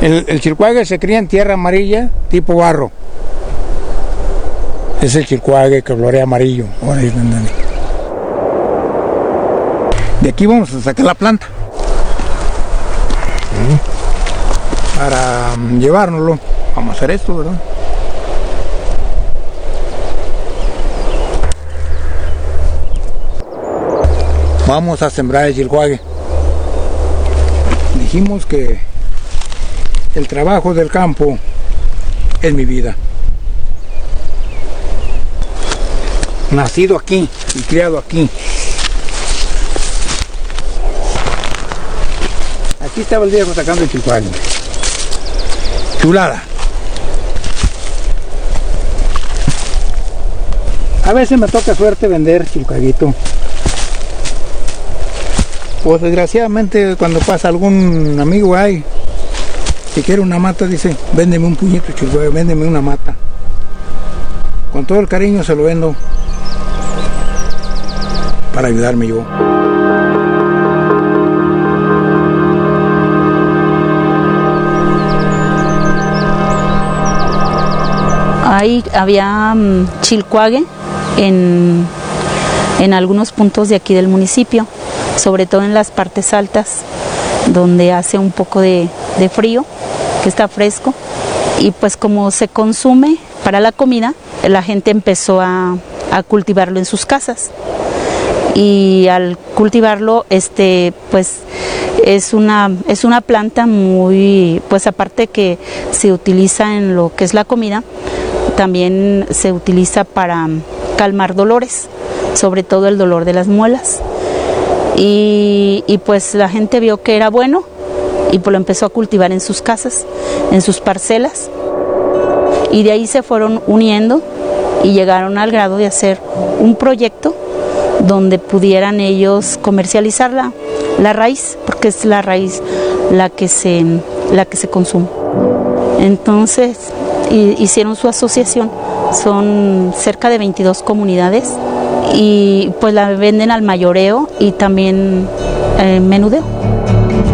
El chilcuague se cría en tierra amarilla, tipo barro. Es el chilcuague que florea amarillo. De aquí vamos a sacar la planta. Para llevárnoslo, vamos a hacer esto, ¿verdad? Vamos a sembrar el chilcuague. Dijimos que el trabajo del campo es mi vida. Nacido aquí y criado aquí. Aquí estaba el viejo sacando el chilcuague. Chulada. A veces me toca suerte vender chilcuaguito. Pues desgraciadamente cuando pasa algún amigo ahí que quiere una mata, dice, véndeme un puñito de chilcuague, véndeme una mata. Con todo el cariño se lo vendo para ayudarme yo. Ahí había chilcuague en algunos puntos de aquí del municipio, sobre todo en las partes altas, donde hace un poco de frío, que está fresco, y pues como se consume para la comida, la gente empezó a cultivarlo en sus casas, y al cultivarlo, pues es una planta muy, pues aparte que se utiliza en lo que es la comida, también se utiliza para calmar dolores, sobre todo el dolor de las muelas. Y pues la gente vio que era bueno y pues lo empezó a cultivar en sus casas, en sus parcelas, y de ahí se fueron uniendo y llegaron al grado de hacer un proyecto donde pudieran ellos comercializar la raíz, porque es la raíz la que se consume. Entonces hicieron su asociación, son cerca de 22 comunidades, y pues la venden al mayoreo y también menudeo.